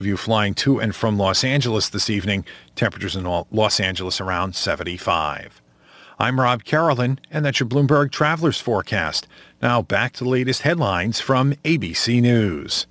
You flying to and from Los Angeles this evening. Temperatures in Los Angeles around 75. I'm Rob Carolyn, and that's your Bloomberg Travelers Forecast. Now back to the latest headlines from ABC News.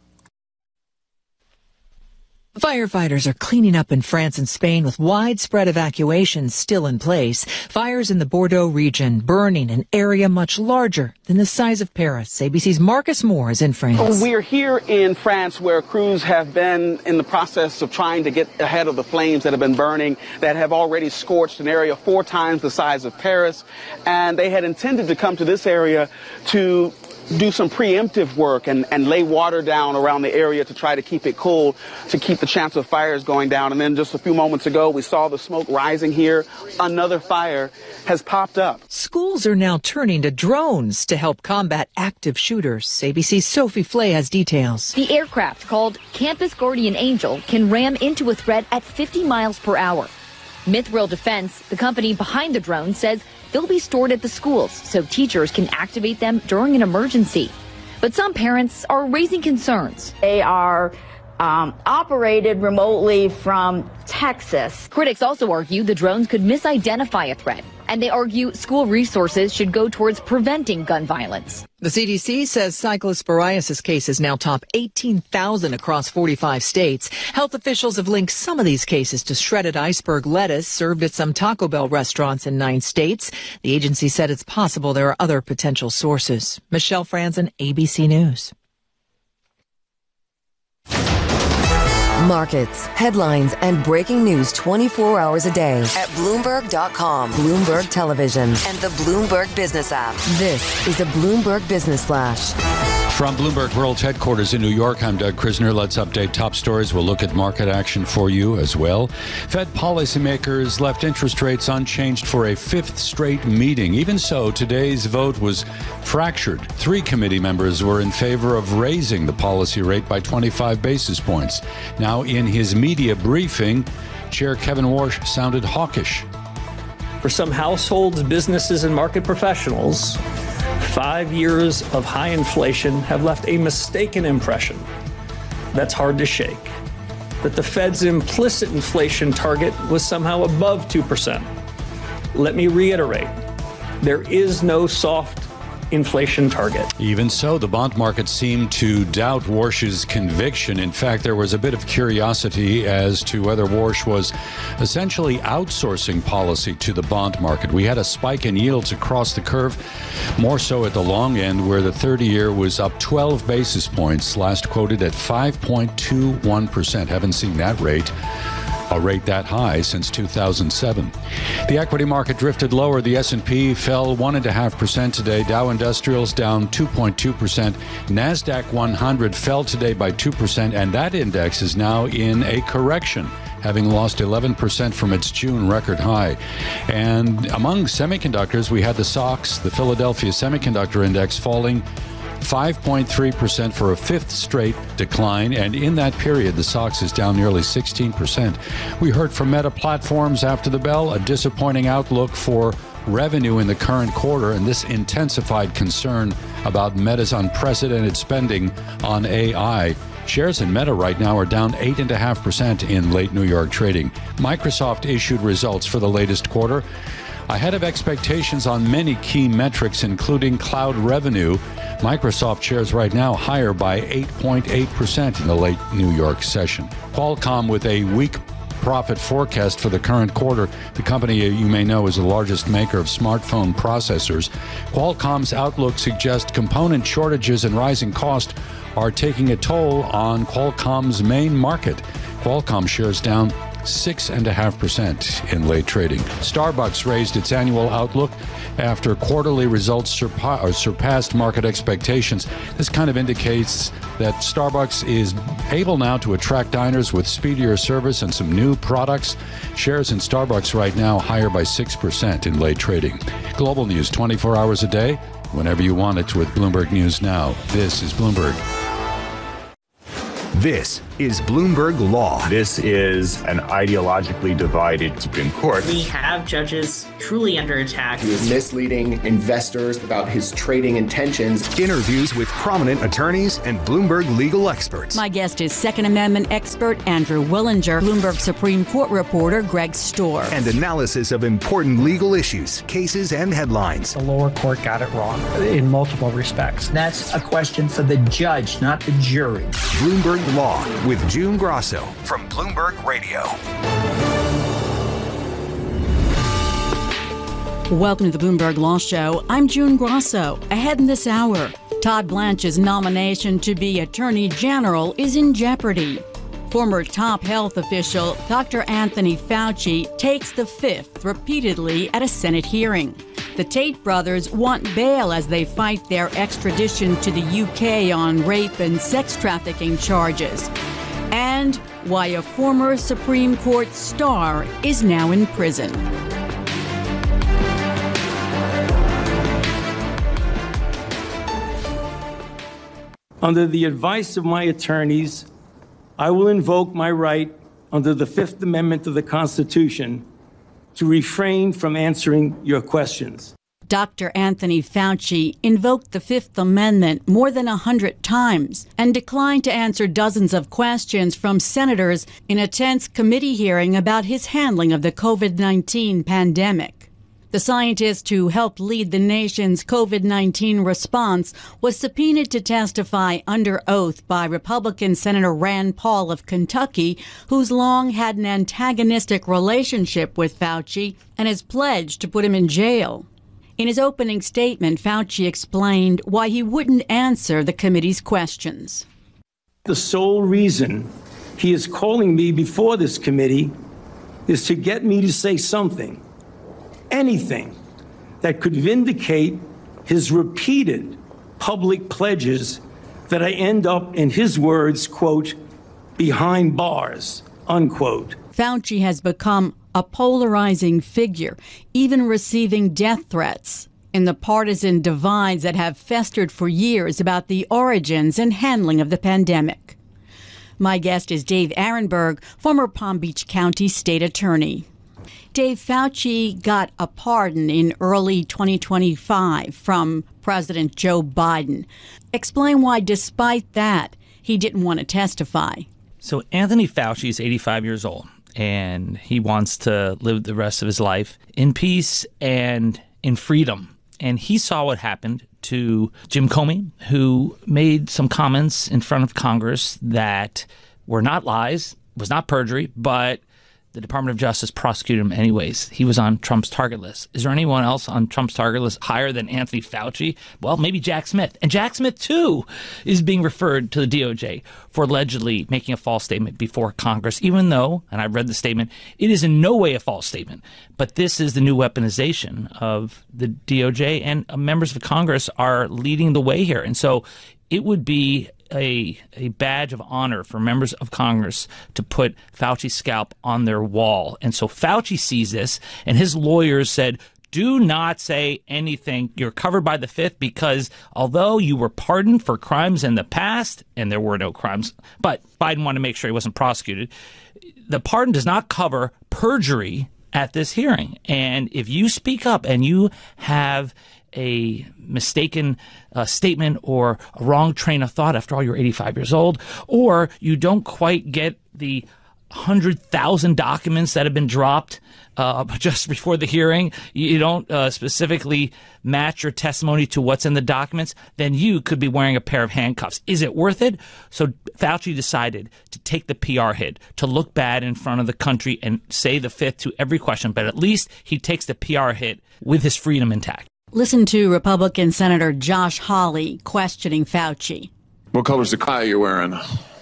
Firefighters are cleaning up in France and Spain with widespread evacuations still in place. Fires in the Bordeaux region burning an area much larger than the size of Paris. ABC's Marcus Moore is in France. We're here in France where crews have been in the process of trying to get ahead of the flames that have been burning, that have already scorched an area 4 times the size of Paris. And they had intended to come to this area to do some preemptive work and lay water down around the area to try to keep it cool, to keep the chance of fires going down. And then just a few moments ago, we saw the smoke rising here. Another fire has popped up. Schools are now turning to drones to help combat active shooters. ABC's Sophie Flay has details. The aircraft, called Campus Guardian Angel, can ram into a threat at 50 miles per hour. Mithril Defense, the company behind the drone, says they'll be stored at the schools so teachers can activate them during an emergency. But some parents are raising concerns. They are operated remotely from Texas. Critics also argue the drones could misidentify a threat, and they argue school resources should go towards preventing gun violence. The CDC says cyclosporiasis cases now top 18,000 across 45 states. Health officials have linked some of these cases to shredded iceberg lettuce served at some Taco Bell restaurants in 9 states. The agency said it's possible there are other potential sources. Michelle Franzen, ABC News. Markets, headlines, and breaking news 24 hours a day at Bloomberg.com, Bloomberg Television, and the Bloomberg Business app. This is a Bloomberg Business Flash. From Bloomberg World's headquarters in New York, I'm Doug Krisner. Let's update top stories. We'll look at market action for you as well. Fed policymakers left interest rates unchanged for a 5th straight meeting. Even so, today's vote was fractured. 3 committee members were in favor of raising the policy rate by 25 basis points. Now, in his media briefing, Chair Kevin Warsh sounded hawkish. For some households, businesses, and market professionals, 5 years of high inflation have left a mistaken impression that's hard to shake, that the Fed's implicit inflation target was somehow above 2%. Let me reiterate, there is no soft inflation target. Even so, the bond market seemed to doubt Warsh's conviction. In fact, there was a bit of curiosity as to whether Warsh was essentially outsourcing policy to the bond market. We had a spike in yields across the curve, more so at the long end, where the 30-year was up 12 basis points, last quoted at 5.21%. Haven't seen that rate. A rate that high since 2007. The equity market drifted lower. The S&P fell 1.5% today. Dow Industrials down 2.2%. NASDAQ 100 fell today by 2%, and that index is now in a correction, having lost 11% from its June record high. And among semiconductors, we had the SOX, the Philadelphia Semiconductor Index, falling 5.3% for a 5th straight decline, and in that period, the SOX is down nearly 16%. We heard from Meta Platforms after the bell, a disappointing outlook for revenue in the current quarter, and this intensified concern about Meta's unprecedented spending on AI. Shares in Meta right now are down 8.5% in late New York trading. Microsoft issued results for the latest quarter ahead of expectations on many key metrics, including cloud revenue. Microsoft shares right now higher by 8.8% in the late New York session. Qualcomm with a weak profit forecast for the current quarter. The company, you may know, is the largest maker of smartphone processors. Qualcomm's outlook suggests component shortages and rising costs are taking a toll on Qualcomm's main market. Qualcomm shares down 6.5% in late trading. Starbucks raised its annual outlook after quarterly results surpassed market expectations. This kind of indicates that Starbucks is able now to attract diners with speedier service and some new products. Shares in Starbucks right now higher by 6% in late trading. Global news 24 hours a day, whenever you want it, with Bloomberg News Now. This is Bloomberg. This is Bloomberg Law. This is an ideologically divided Supreme Court. We have judges truly under attack. He was misleading investors about his trading intentions. Interviews with prominent attorneys and Bloomberg legal experts. My guest is Second Amendment expert Andrew Willinger, Bloomberg Supreme Court reporter Greg Storr. And analysis of important legal issues, cases, and headlines. The lower court got it wrong in multiple respects. That's a question for the judge, not the jury. Bloomberg Law with June Grosso from Bloomberg Radio. Welcome to the Bloomberg Law Show. I'm June Grosso. Ahead in this hour, Todd Blanche's nomination to be Attorney General is in jeopardy. Former top health official Dr. Anthony Fauci takes the fifth repeatedly at a Senate hearing. The Tate brothers want bail as they fight their extradition to the UK on rape and sex trafficking charges. And why a former Supreme Court star is now in prison. Under the advice of my attorneys, I will invoke my right under the Fifth Amendment of the Constitution to refrain from answering your questions. Dr. Anthony Fauci invoked the Fifth Amendment more than 100 times and declined to answer dozens of questions from senators in a tense committee hearing about his handling of the COVID-19 pandemic. The scientist who helped lead the nation's COVID-19 response was subpoenaed to testify under oath by Republican Senator Rand Paul of Kentucky, who's long had an antagonistic relationship with Fauci and has pledged to put him in jail. In his opening statement, Fauci explained why he wouldn't answer the committee's questions. The sole reason he is calling me before this committee is to get me to say something, anything, that could vindicate his repeated public pledges that I end up, in his words, quote, behind bars, unquote. Fauci has become a polarizing figure, even receiving death threats in the partisan divides that have festered for years about the origins and handling of the pandemic. My guest is Dave Arenberg, former Palm Beach County state attorney. Dave, Fauci got a pardon in early 2025 from President Joe Biden. Explain why, despite that, he didn't want to testify. So Anthony Fauci is 85 years old, and he wants to live the rest of his life in peace and in freedom. And he saw what happened to Jim Comey, who made some comments in front of Congress that were not lies, was not perjury, but the Department of Justice prosecuted him anyways. He was on Trump's target list. Is there anyone else on Trump's target list higher than Anthony Fauci? Well, maybe Jack Smith. And Jack Smith, too, is being referred to the DOJ for allegedly making a false statement before Congress, even though, and I read the statement, it is in no way a false statement. But this is the new weaponization of the DOJ, and members of Congress are leading the way here. And so it would be a badge of honor for members of Congress to put Fauci's scalp on their wall. And so Fauci sees this, and his lawyers said, do not say anything. You're covered by the Fifth because although you were pardoned for crimes in the past, and there were no crimes, but Biden wanted to make sure he wasn't prosecuted, the pardon does not cover perjury at this hearing. And if you speak up and you have a mistaken statement or a wrong train of thought, after all, you're 85 years old, or you don't quite get the 100,000 documents that have been dropped just before the hearing, you don't specifically match your testimony to what's in the documents, then you could be wearing a pair of handcuffs. Is it worth it? So Fauci decided to take the PR hit, to look bad in front of the country and say the Fifth to every question, but at least he takes the PR hit with his freedom intact. Listen to Republican Senator Josh Hawley questioning Fauci. What color's the tie you're wearing?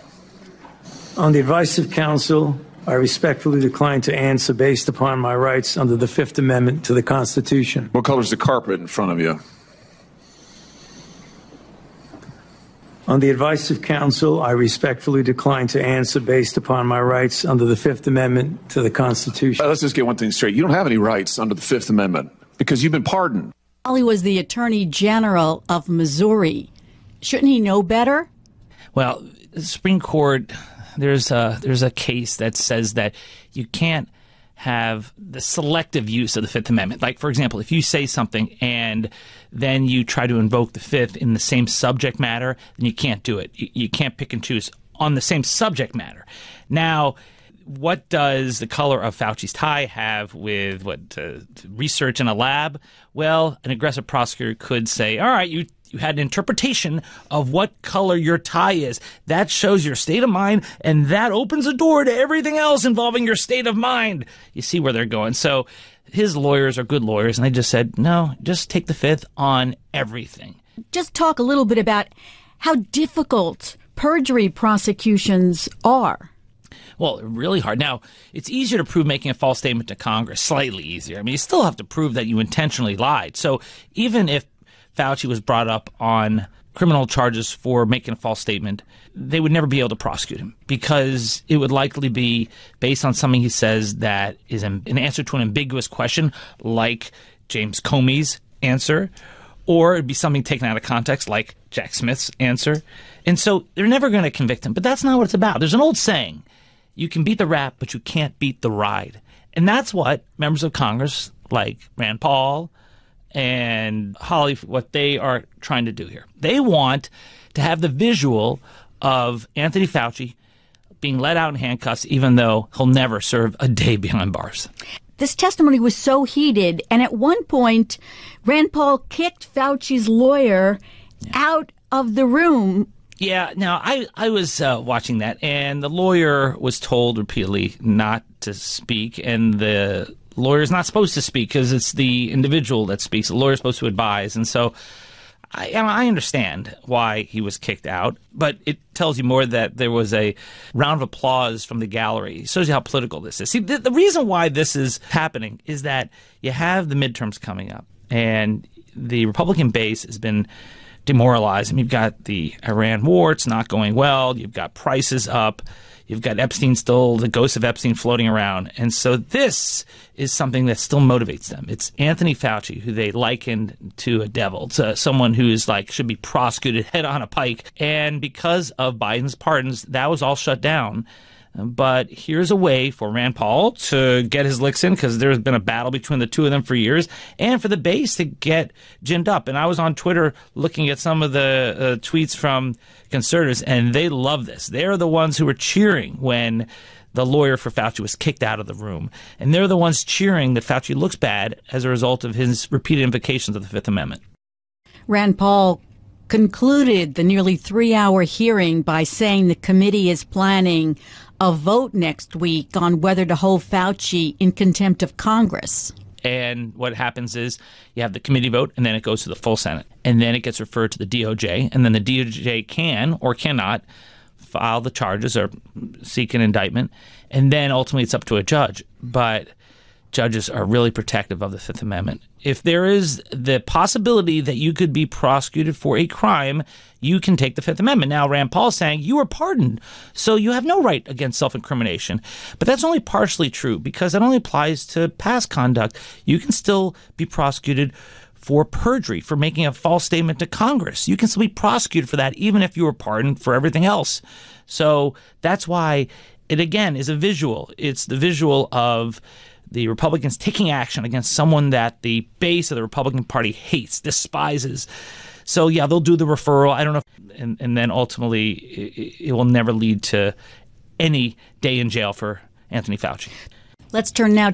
On the advice of counsel, I respectfully decline to answer based upon my rights under the Fifth Amendment to the Constitution. What color's the carpet in front of you? On the advice of counsel, I respectfully decline to answer based upon my rights under the Fifth Amendment to the Constitution. Let's just get one thing straight. You don't have any rights under the Fifth Amendment because you've been pardoned. Hawley was the Attorney General of Missouri. Shouldn't he know better? Well, the Supreme Court, there's a case that says that you can't have the selective use of the Fifth Amendment. Like, for example, if you say something and then you try to invoke the Fifth in the same subject matter, then you can't do it. You can't pick and choose on the same subject matter. Now, what does the color of Fauci's tie have with research in a lab? Well, an aggressive prosecutor could say, all right, you had an interpretation of what color your tie is. That shows your state of mind, and that opens a door to everything else involving your state of mind. You see where they're going. So his lawyers are good lawyers, and they just said, no, just take the Fifth on everything. Just talk a little bit about how difficult perjury prosecutions are. Well, really hard. Now, it's easier to prove making a false statement to Congress, slightly easier. I mean, you still have to prove that you intentionally lied. So even if Fauci was brought up on criminal charges for making a false statement, they would never be able to prosecute him because it would likely be based on something he says that is an answer to an ambiguous question, like James Comey's answer, or it'd be something taken out of context, like Jack Smith's answer. And so they're never going to convict him. But that's not what it's about. There's an old saying, you can beat the rap, but you can't beat the ride. And that's what members of Congress like Rand Paul and Hawley, what they are trying to do here. They want to have the visual of Anthony Fauci being let out in handcuffs, even though he'll never serve a day behind bars. This testimony was so heated, and at one point, Rand Paul kicked Fauci's lawyer out of the room. Yeah, now I was watching that, and the lawyer was told repeatedly not to speak, and the lawyer's not supposed to speak because it's the individual that speaks. The lawyer's supposed to advise, and so I understand why he was kicked out, but it tells you more that there was a round of applause from the gallery. It shows you how political this is. See, the reason why this is happening is that you have the midterms coming up, and the Republican base has been demoralized. I mean, you've got the Iran war, it's not going well. You've got prices up. You've got Epstein still, the ghost of Epstein floating around. And so this is something that still motivates them. It's Anthony Fauci, who they likened to a devil, to someone who is like, should be prosecuted head on a pike. And because of Biden's pardons, that was all shut down. But here's a way for Rand Paul to get his licks in, because there's been a battle between the two of them for years, and for the base to get ginned up. And I was on Twitter looking at some of the tweets from conservatives, and they love this. They're the ones who were cheering when the lawyer for Fauci was kicked out of the room. And they're the ones cheering that Fauci looks bad as a result of his repeated invocations of the Fifth Amendment. Rand Paul concluded the nearly 3-hour hearing by saying the committee is planning a vote next week on whether to hold Fauci in contempt of Congress. And what happens is you have the committee vote, and then it goes to the full Senate. And then it gets referred to the DOJ, and then the DOJ can or cannot file the charges or seek an indictment. And then ultimately it's up to a judge. But judges are really protective of the Fifth Amendment. If there is the possibility that you could be prosecuted for a crime, you can take the Fifth Amendment. Now, Rand Paul is saying you were pardoned, so you have no right against self-incrimination. But that's only partially true, because that only applies to past conduct. You can still be prosecuted for perjury, for making a false statement to Congress. You can still be prosecuted for that, even if you were pardoned for everything else. So that's why it, again, is a visual. It's the visual of the Republicans taking action against someone that the base of the Republican Party hates, despises. So, yeah, they'll do the referral. I don't know. And then ultimately it will never lead to any day in jail for Anthony Fauci. Let's turn now